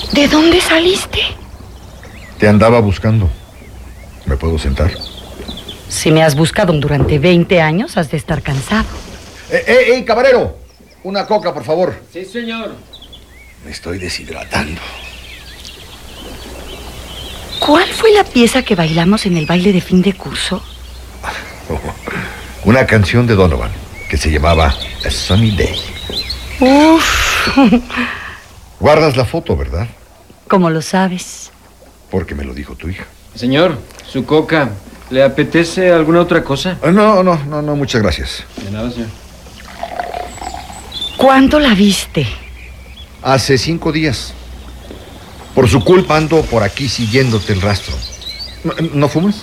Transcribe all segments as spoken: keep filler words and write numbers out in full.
¿De dónde saliste? Te andaba buscando. ¿Me puedo sentar? Si me has buscado durante veinte años, has de estar cansado. ¡Eh, eh, eh, camarero! Una coca, por favor. Sí, señor. Me estoy deshidratando. ¿Cuál fue la pieza que bailamos en el baile de fin de curso? Una canción de Donovan que se llamaba A Sunny Day. Uf. Guardas la foto, ¿verdad? ¿Cómo lo sabes? Porque me lo dijo tu hija. Señor, su coca. ¿Le apetece alguna otra cosa? No, no, no, no, muchas gracias. De nada, señor. ¿Cuándo la viste? Hace cinco días. Por su culpa ando por aquí siguiéndote el rastro. ¿No, ¿no fumas?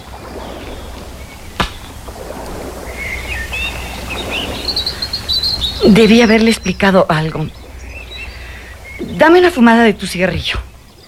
Debí haberle explicado algo. Dame una fumada de tu cigarrillo.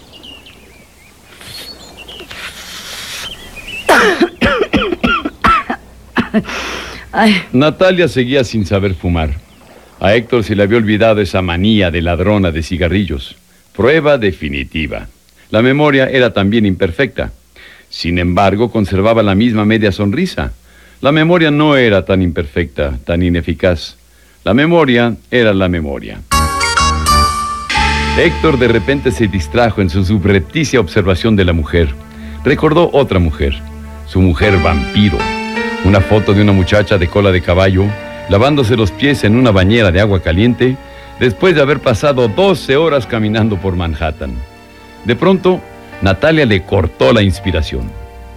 Ay. Natalia seguía sin saber fumar. A Héctor se le había olvidado esa manía de ladrona de cigarrillos. Prueba definitiva. La memoria era también imperfecta. Sin embargo, conservaba la misma media sonrisa. La memoria no era tan imperfecta, tan ineficaz. La memoria era la memoria. Héctor de repente se distrajo en su subrepticia observación de la mujer. Recordó otra mujer, su mujer vampiro. Una foto de una muchacha de cola de caballo, lavándose los pies en una bañera de agua caliente, después de haber pasado doce horas caminando por Manhattan. De pronto, Natalia le cortó la inspiración.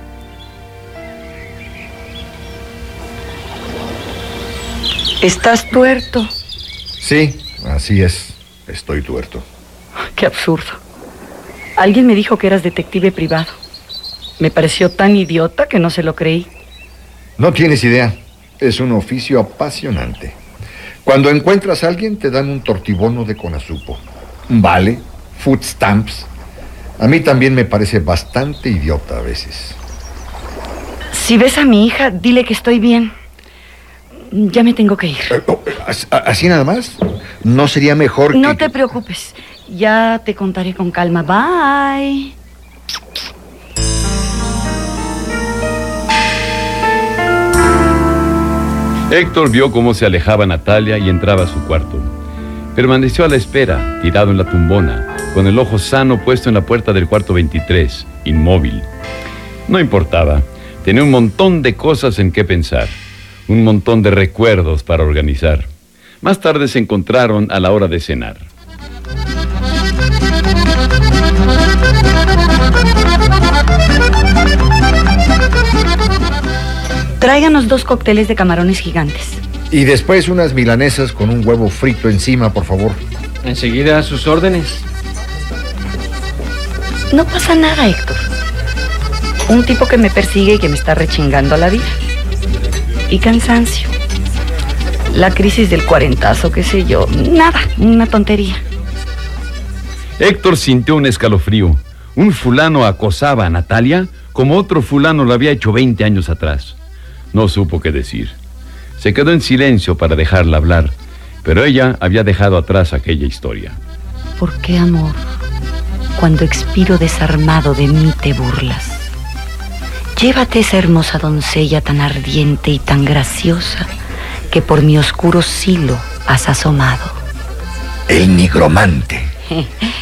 ¿Estás tuerto? Sí, así es. Estoy tuerto. Qué absurdo. Alguien me dijo que eras detective privado. Me pareció tan idiota que no se lo creí. No tienes idea. Es un oficio apasionante. Cuando encuentras a alguien, te dan un tortibono de Conazupo, un vale, food stamps. A mí también me parece bastante idiota a veces. Si ves a mi hija, dile que estoy bien. Ya me tengo que ir. Eh, oh, ¿Así nada más? ¿No sería mejor que...? No te preocupes. Ya te contaré con calma. Bye. Héctor vio cómo se alejaba Natalia y entraba a su cuarto. Permaneció a la espera, tirado en la tumbona, con el ojo sano puesto en la puerta del cuarto veintitrés, inmóvil. No importaba, tenía un montón de cosas en qué pensar, un montón de recuerdos para organizar. Más tarde se encontraron a la hora de cenar. Tráiganos dos cócteles de camarones gigantes. Y después unas milanesas con un huevo frito encima, por favor. Enseguida a sus órdenes. No pasa nada, Héctor. Un tipo que me persigue y que me está rechingando la vida. Y cansancio. La crisis del cuarentazo, qué sé yo. Nada, una tontería. Héctor sintió un escalofrío. Un fulano acosaba a Natalia como otro fulano lo había hecho veinte años atrás. No supo qué decir. Se quedó en silencio para dejarla hablar, pero ella había dejado atrás aquella historia. ¿Por qué, amor? Cuando expiro desarmado de mí te burlas. Llévate esa hermosa doncella tan ardiente y tan graciosa que por mi oscuro silo has asomado. El nigromante.